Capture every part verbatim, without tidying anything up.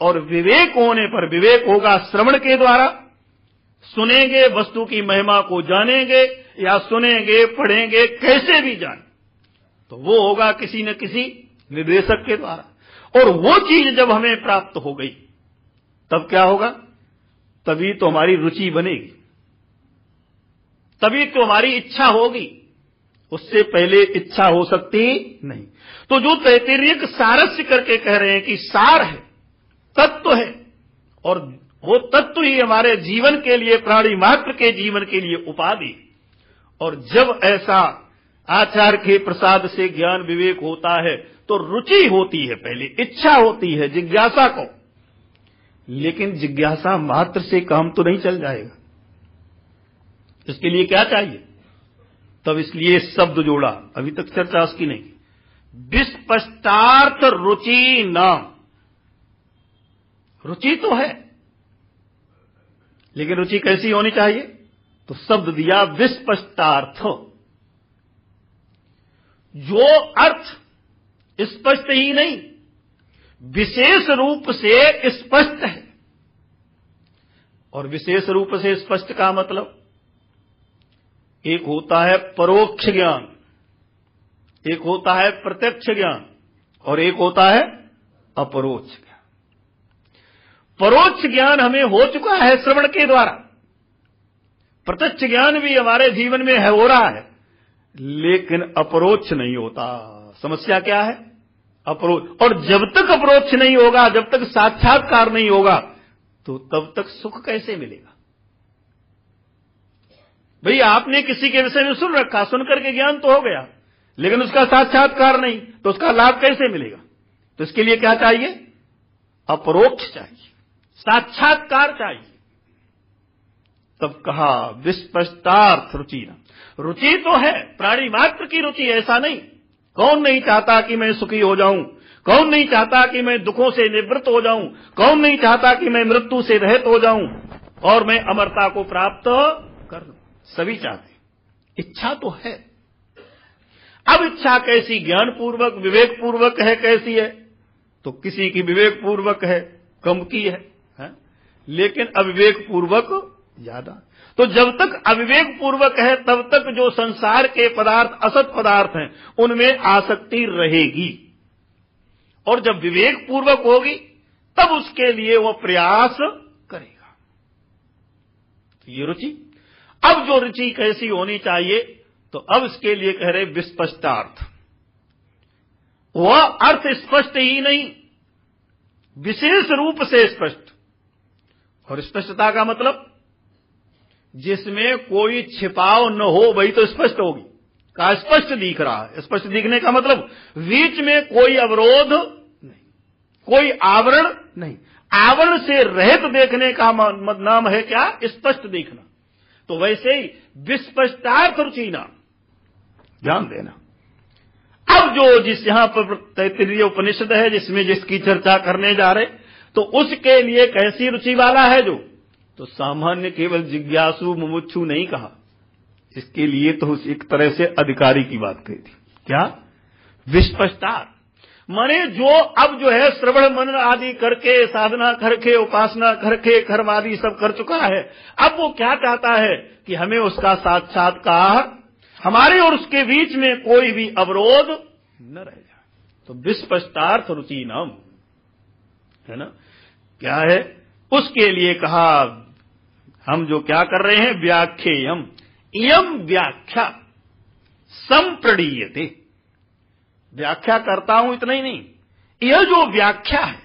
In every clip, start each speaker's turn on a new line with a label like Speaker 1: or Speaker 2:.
Speaker 1: और विवेक होने पर, विवेक होगा श्रवण के द्वारा, सुनेंगे वस्तु की महिमा को जानेंगे, या सुनेंगे पढ़ेंगे कैसे भी जाने, तो वो होगा किसी न किसी निर्देशक के द्वारा। और वो चीज जब हमें प्राप्त हो गई तब क्या होगा? तभी तो हमारी रुचि बनेगी, तभी तो हमारी इच्छा होगी, उससे पहले इच्छा हो सकती नहीं। तो जो तैत्तिरीय सारस्य करके कह रहे हैं कि सार है, तत्व है, और वो तत्व ही हमारे जीवन के लिए, प्राणी मात्र के जीवन के लिए उपाधि। और जब ऐसा आचार्य के प्रसाद से ज्ञान विवेक होता है तो रुचि होती है, पहले इच्छा होती है जिज्ञासा को, लेकिन जिज्ञासा मात्र से काम तो नहीं चल जाएगा, इसके लिए क्या चाहिए? तब इसलिए शब्द जोड़ा, अभी तक चर्चा उसकी नहीं। विस्पष्टार्थ रुचि नाम, रुचि तो है, लेकिन रुचि कैसी होनी चाहिए? तो शब्द दिया विस्पष्टार्थ, जो अर्थ स्पष्ट ही नहीं विशेष रूप से स्पष्ट है। और विशेष रूप से स्पष्ट का मतलब, एक होता है परोक्ष ज्ञान, एक होता है प्रत्यक्ष ज्ञान, और एक होता है अपरोक्ष ज्ञान। परोक्ष ज्ञान हमें हो चुका है श्रवण के द्वारा, प्रत्यक्ष ज्ञान भी हमारे जीवन में है, हो रहा है, लेकिन अपरोक्ष नहीं होता। समस्या क्या है? अपरोक्ष। और जब तक अपरोक्ष नहीं होगा, जब तक साक्षात्कार नहीं होगा, तो तब तक सुख कैसे मिलेगा? भाई आपने किसी के विषय में सुन रखा, सुन करके ज्ञान तो हो गया, लेकिन उसका साक्षात्कार नहीं, तो उसका लाभ कैसे मिलेगा? तो इसके लिए क्या चाहिए? अपरोक्ष चाहिए, साक्षात्कार चाहिए। तब कहा विस्पष्टार्थ रुचि न, रुचि तो है प्राणी मात्र की रुचि, ऐसा नहीं। कौन नहीं चाहता कि मैं सुखी हो जाऊं, कौन नहीं चाहता कि मैं दुखों से निवृत्त हो जाऊं, कौन नहीं चाहता कि मैं मृत्यु से रहित हो जाऊं और मैं अमरता को प्राप्त कर लूं? सभी चाहते, इच्छा तो है। अब इच्छा कैसी? ज्ञान पूर्वक विवेक पूर्वक है, कैसी है? तो किसी की विवेक पूर्वक है, कम की है, है? लेकिन अविवेक पूर्वक ज्यादा। तो जब तक अविवेक पूर्वक है तब तक जो संसार के पदार्थ असत पदार्थ हैं उनमें आसक्ति रहेगी, और जब विवेक पूर्वक होगी तब उसके लिए वो प्रयास करेगा। तो ये रुचि। अब जो रुचि कैसी होनी चाहिए? तो अब इसके लिए कह रहे विस्पष्टार्थ। वह अर्थ स्पष्ट ही नहीं, विशेष रूप से स्पष्ट। और स्पष्टता का मतलब जिसमें कोई छिपाव न हो, वही तो स्पष्ट होगी। का स्पष्ट दिख रहा है। स्पष्ट दिखने का मतलब बीच में कोई अवरोध नहीं, कोई आवरण नहीं। आवरण से रहित देखने का नाम है क्या? स्पष्ट देखना। तो वैसे ही विस्पष्टार्थ रुचि ना, ध्यान देना। अब जो जिस यहां पर तैत्तिरीय उपनिषद है जिसमें जिसकी चर्चा करने जा रहे, तो उसके लिए कैसी रुचि वाला है? जो तो सामान्य केवल जिज्ञासु मुमुक्षु नहीं कहा, इसके लिए तो एक तरह से अधिकारी की बात कही थी। क्या? विस्पष्टार्थ माने जो अब जो है श्रवण मनन आदि करके, साधना करके, उपासना करके, कर्म आदि सब कर चुका है, अब वो क्या चाहता है कि हमें उसका साक्षात्कार, हमारे और उसके बीच में कोई भी अवरोध न रह जाए। तो विस्पष्टार्थ रुचि नाम है ना, क्या है? उसके लिए कहा हम जो क्या कर रहे हैं, व्याख्येयम, इयम व्याख्या संप्रणीयते। व्याख्या करता हूं इतना ही नहीं, यह जो व्याख्या है,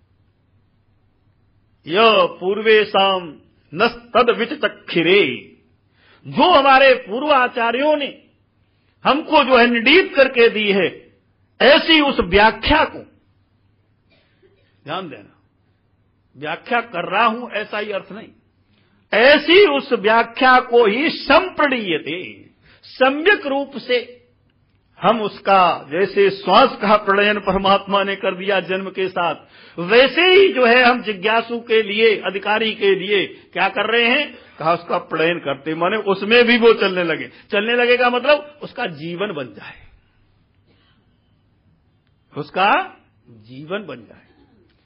Speaker 1: यह पूर्वेशाम न तद विचक्षिरे, जो हमारे पूर्व आचार्यों ने हमको जो है निर्णीत करके दी है, ऐसी उस व्याख्या को ध्यान देना। व्याख्या कर रहा हूं ऐसा ही अर्थ नहीं, ऐसी उस व्याख्या को ही संप्रणीयते, सम्यक रूप से हम उसका, जैसे श्वास का प्रणयन परमात्मा ने कर दिया जन्म के साथ, वैसे ही जो है हम जिज्ञासु के लिए, अधिकारी के लिए क्या कर रहे हैं? कहा उसका प्रणयन करते, माने उसमें भी वो चलने लगे। चलने लगेगा मतलब उसका जीवन बन जाए, उसका जीवन बन जाए।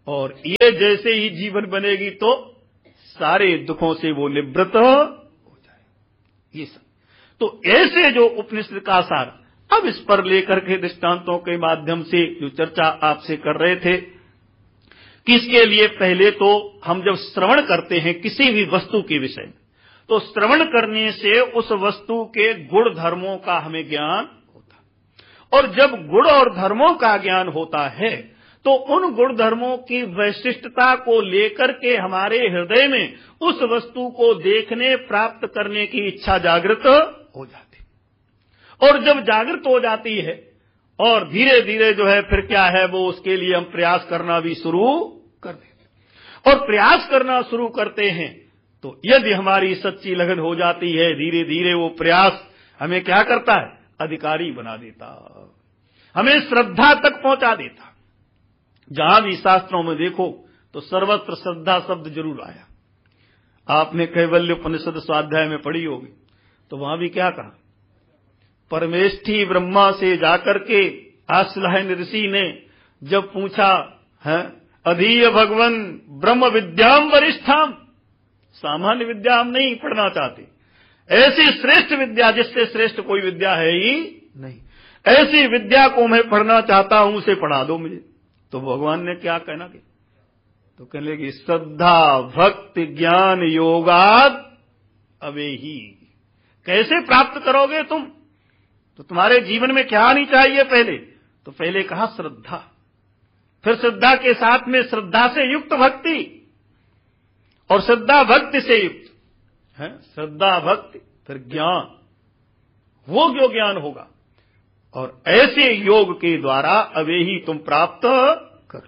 Speaker 1: और ये जैसे ही जीवन बनेगी तो सारे दुखों से वो निवृत्त हो जाए। ये सब तो ऐसे जो उपनिषद का सार, अब इस पर लेकर के दृष्टांतों के माध्यम से जो चर्चा आपसे कर रहे थे कि इसके लिए पहले तो हम जब श्रवण करते हैं किसी भी वस्तु के विषय में, तो श्रवण करने से उस वस्तु के गुण धर्मों का हमें ज्ञान होता है। और जब गुण और धर्मों का ज्ञान होता है तो उन गुण धर्मों की वैशिष्टता को लेकर के हमारे हृदय में उस वस्तु को देखने प्राप्त करने की इच्छा जागृत हो जाती। और जब जागृत हो जाती है और धीरे धीरे जो है फिर क्या है वो उसके लिए हम प्रयास करना भी शुरू कर देते। और प्रयास करना शुरू करते हैं तो यदि हमारी सच्ची लगन हो जाती है, धीरे धीरे वो प्रयास हमें क्या करता है, अधिकारी बना देता, हमें श्रद्धा तक पहुंचा देता। जहां भी शास्त्रों में देखो तो सर्वत्र श्रद्धा शब्द जरूर आया। आपने कैवल्य उपनिषद स्वाध्याय में पढ़ी होगी, तो वहां भी क्या कहा, परमेष्ठी ब्रह्मा से जाकर के आश्लायन ऋषि ने जब पूछा है अधीय भगवन ब्रह्म विद्याम वरिष्ठाम, सामान्य विद्या हम नहीं पढ़ना चाहते, ऐसी श्रेष्ठ विद्या जिससे श्रेष्ठ कोई विद्या है ही नहीं, ऐसी विद्या को मैं पढ़ना चाहता हूं, उसे पढ़ा दो मुझे। तो भगवान ने क्या कहना कि तो कहने लगी श्रद्धा भक्ति ज्ञान योगाद अवेही। कैसे प्राप्त करोगे तुम, तो तुम्हारे जीवन में क्या आनी चाहिए पहले, तो पहले कहा श्रद्धा, फिर श्रद्धा के साथ में श्रद्धा से युक्त भक्ति, और श्रद्धा भक्ति से युक्त है श्रद्धा भक्ति, फिर ज्ञान, वो जो ज्ञान होगा और ऐसे योग के द्वारा अवे ही तुम प्राप्त कर।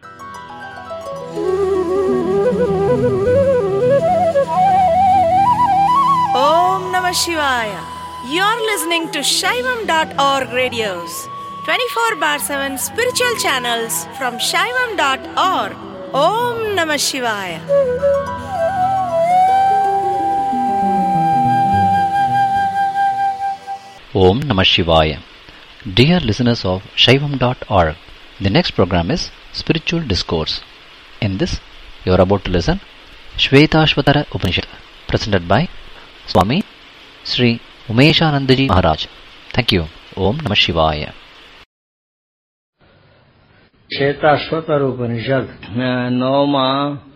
Speaker 2: ओम नमः शिवाय। You are listening to Shaivam dot org radios, twenty-four bar seven spiritual channels from Shaivam dot org. Om Namah Shivaya.
Speaker 3: Om Namah Shivaya. Dear listeners of Shaivam dot org, the next program is Spiritual Discourse. In this, you are about to listen Shvetashvatara Upanishad, presented by Swami Sri Umeshanandaji Maharaj. Thank you. Om Namah Shivaya.
Speaker 4: Shvetashvatara उपनिषद नौवां